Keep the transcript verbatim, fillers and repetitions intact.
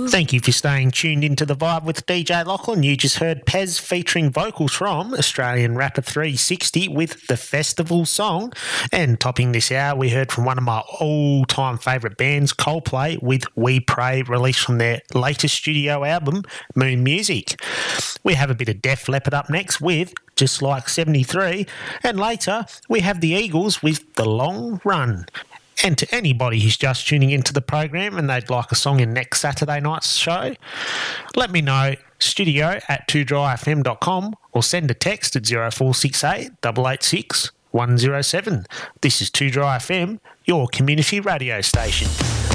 Thank you for staying tuned into The Vibe with D J Lachlan. You just heard Pez featuring vocals from Australian rapper three sixty with the Festival song. And topping this hour, we heard from one of my all-time favourite bands, Coldplay, with We Pray, released from their latest studio album, Moon Music. We have a bit of Def Leppard up next with Just Like seventy-three. And later, we have the Eagles with The Long Run. And to anybody who's just tuning into the program and they'd like a song in next Saturday night's show, let me know, studio at two dry f m dot com, or send a text at zero four six eight, eight eight six, one zero seven. This is two dry F M, your community radio station.